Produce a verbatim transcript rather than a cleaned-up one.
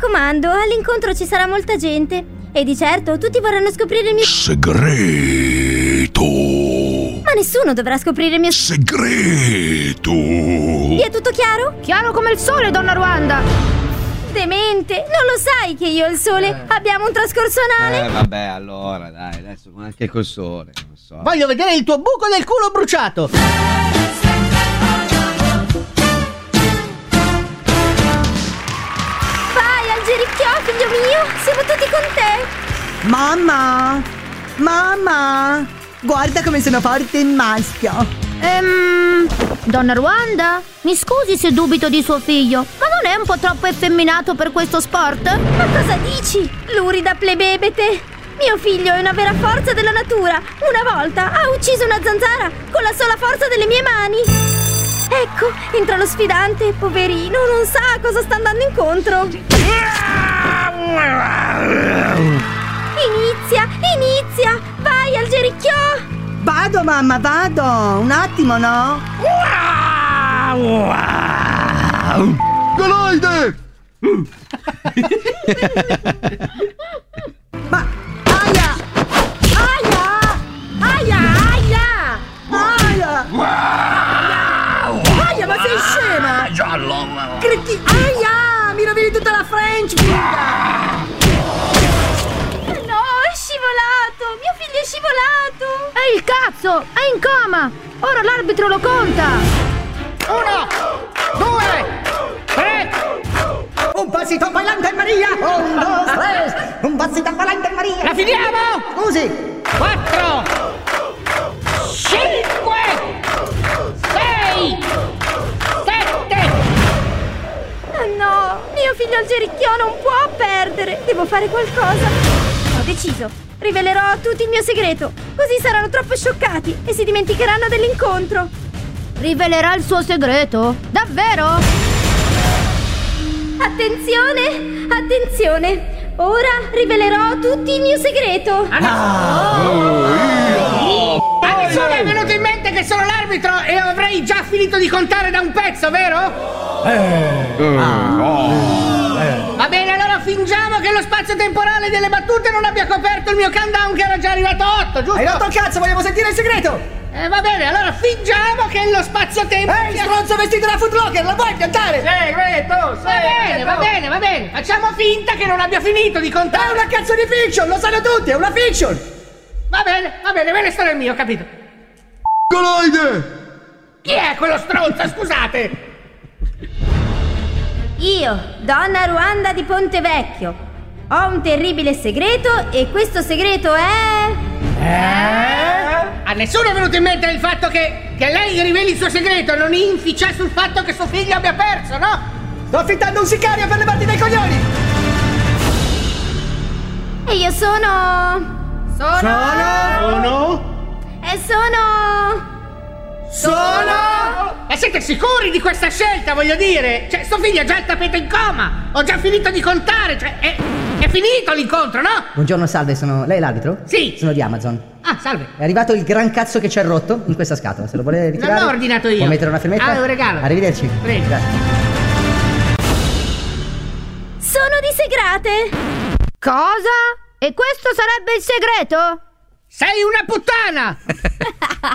raccomando, all'incontro ci sarà molta gente. E di certo tutti vorranno scoprire il mio segreto. Ma nessuno dovrà scoprire il mio segreto. Vi è tutto chiaro? Chiaro come il sole, donna Ruanda. Demente, non lo sai che io e il sole eh. abbiamo un trascorso anale? Eh vabbè, allora dai, adesso anche col sole, non so. Voglio vedere il tuo buco del culo bruciato. Gericchio, figlio mio, siamo tutti con te. Mamma, mamma, guarda come sono forte in maschio. Ehm, donna Ruanda, mi scusi se dubito di suo figlio, ma non è un po' troppo effeminato per questo sport? Ma cosa dici? Lurida plebebete. Mio figlio è una vera forza della natura. Una volta ha ucciso una zanzara con la sola forza delle mie mani. Ecco, entra lo sfidante, poverino, non sa cosa sta andando incontro. Inizia, inizia, vai al Gericchio. Vado mamma, vado, un attimo, no? Goloide! Ma, aia, aia, aia, aia, aia. Aia, ma sei scema! Giallo! Cretti... Aia! Mi rovini tutta la French, figa! No, è scivolato! Mio figlio è scivolato! È il cazzo! È in coma! Ora l'arbitro lo conta! Uno, due, tre. Un passito avanti in Maria! Un, due, tre! Un passito avanti in Maria! La finiamo? Scusi! Quattro, cinque, sei, sette. Oh no, mio figlio al Gericchio non può perdere. Devo fare qualcosa. Ho deciso. Rivelerò a tutti il mio segreto. Così saranno troppo scioccati e si dimenticheranno dell'incontro. Rivelerà il suo segreto? Davvero? Attenzione, attenzione. Ora rivelerò a tutti il mio segreto. Ah, no. Oh, a nessuno è venuto in mente che sono l'arbitro e avrei già finito di contare da un pezzo, vero? Eh. Oh. Eh. Va bene, allora fingiamo che lo spazio temporale delle battute non abbia coperto il mio countdown che era già arrivato a otto, giusto? Hai rotto il cazzo, vogliamo sentire il segreto! Eh, va bene, allora fingiamo che lo spazio-tempo... Ehi, stronzo vestito da Footlocker, lo vuoi piantare? Segreto, va bene, va bene, va bene. Facciamo finta che non abbia finito di contare. È una cazzo di fiction, lo sanno tutti, è una fiction! Va bene, va bene, ve ne sto nel mio, capito? Goloide! Chi è quello stronzo, scusate? Io, donna Ruanda di Pontevecchio, ho un terribile segreto e questo segreto è... Eh? A nessuno è venuto in mente il fatto che, che lei riveli il suo segreto, non inficia sul fatto che suo figlio abbia perso, no? Sto affittando un sicario per levarti dai coglioni! E io sono... Sono... Sono... E sono... Sono... Ma siete sicuri di questa scelta, voglio dire? Cioè, suo figlio ha già il tappeto in coma! Ho già finito di contare, cioè, è, è finito l'incontro, no? Buongiorno, salve, sono... Lei è l'arbitro? Sì. Sono di Amazon. Ah, salve. È arrivato il gran cazzo che c'è rotto in questa scatola, se lo vuole ritirare? Non l'ho ordinato io. Può mettere una firmetta? Ah, è un regalo. Arrivederci. Prego. Grazie. Sono disegrate! Cosa? E questo sarebbe il segreto? Sei una puttana!